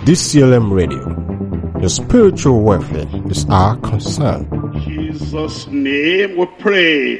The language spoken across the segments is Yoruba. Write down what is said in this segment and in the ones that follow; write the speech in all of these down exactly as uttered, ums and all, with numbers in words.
D C L M Radio. Your spiritual welfare is our concern. In Jesus' name we pray.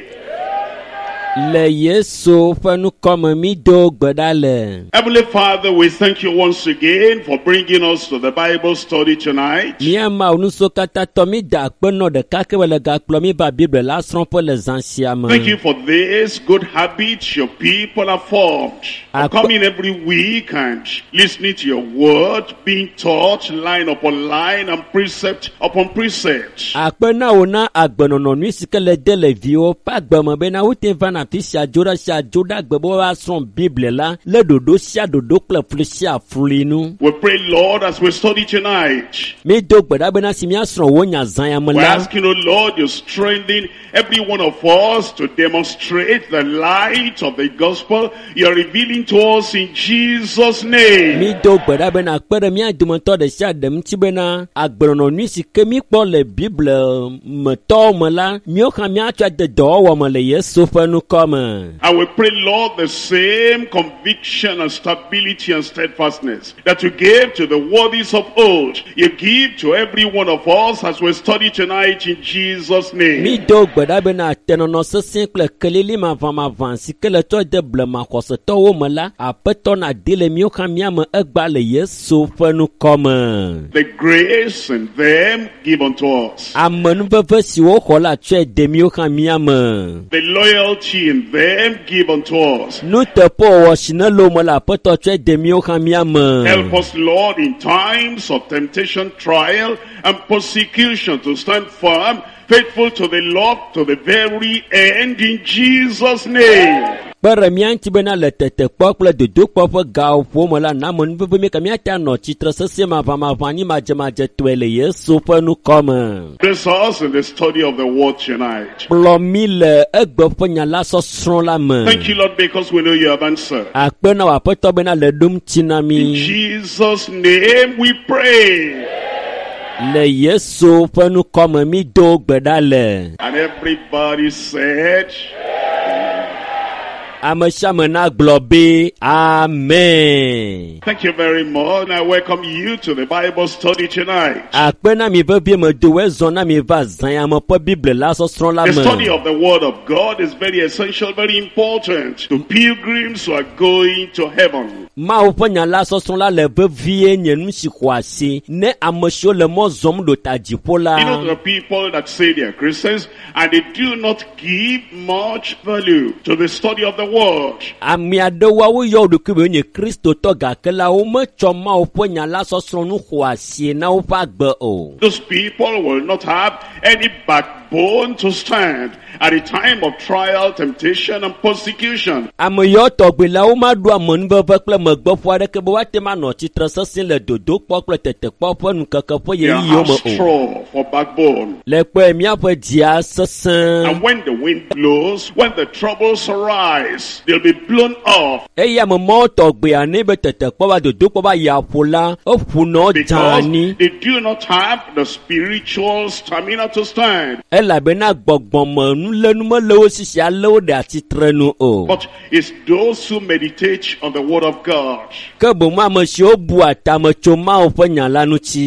Le Yesu fanu kome mi do gbedale. Heavenly Father, we thank you once again for bringing us to the Bible study tonight. Miama unuso kata tomi da kpeno de kake wele ga kplo mi ba Bible la sron po les anciens. Thank you for this good habit your people have formed. Of coming every week and listening to your word, being taught line upon line and precept upon precept. Akpena ona agbenono ni sikele de le vio pa gbemo be na ute vana tisha joda sha joda gbebo wa sron Bible la le dodo sha dodo kle flesia flinu. We pray, Lord, as we study tonight. Mi do gbeda be na simia sron wonya zan ya We're mala. asking, oh Lord, you strengthen every one of us to demonstrate the light of the gospel you're revealing to us in Jesus' name. Mi do gbeda be na kpere mi adumonto de sha dem ti be na agbenono ni sike mi kpo le Bible me to me la mi o kan mi atwa de do wo me le Yesu fanu kome. And we pray, Lord, the same conviction and stability and steadfastness that you gave to the worthies of old, you give to every one of us as we study tonight in Jesus' Mi name. do gbeda be na tenono se simple kelili ma van ma van si kele to de ble ma kose to wo me la apeto na dele mi o kan mi am egba le Yesu fanu kome. The grace in them give unto us. Amenu veve si wo khola tche de mi o kan mi am. The loyalty in them give unto us. Nu te po wo shine lo mo la peto tche de mi o kan mi am. Help us, Lord, in times of temptation, trial, and persecution to stand firm, faithful to the Lord to the very end in Jesus' name. Pere mi anti be na le tete kpo kple dodo kpo fe ga fo mo la na menu veve mi ka mi ata no chitre se se ma va ma va ni ma je ma je to le Yesu fanu kome. Bless us in the study of the word tonight. Plo mi le egbe fo nya la so sron la me. Thank you, Lord, because we know you have answered. Akpe na wa peto be na le dum tina In mi. Jesus' name we pray. Le Yesu fanu kome mi do gbedale. And everybody said, Ameshame na globe. Amen. thank you very much. I welcome you to the Bible study tonight. Akpe na mi ve bi me do we zon na mi va zan ya mo po Bible la so sron la The study me. of the Word of God is very essential, very important to pilgrims who are going to heaven. Ma o po nya la so sron la le ve vie nyenu si kwasi ne amesho le mo zom do ta jipo You know, there la. are people that say they are Christians and they do not give much value to the study of the Word. Ami adewa wo yo do kube nye Kristo to ga kela o me choma o po nya la so sron nu kwasi na o pa gbe o. Those people will not have any backbone to stand at a time of trial, temptation, and persecution. Ame yo to gbe la o ma do amon veve kple megbe fo ade ke bo wa te ma no chitre sesin le dodo kpo kple tete kpo fo nu keke fo ye They yi yo have me o. straw for backbone. Le pe mi apo dia sesen. And when the wind blows, when the troubles arise, they'll be blown off Eya me mo to gbe ani be tete kpo ba dodo kpo ba ya fo la o fu no because jani. they do not have the spiritual stamina to stand. Ela be na gbogbon mo nu lenu mo le o sisi ale o de atitre nu o. But it's those who meditate on the Word of God. Ke bo ma me si o bu ata me tso ma o fe nya la nu chi.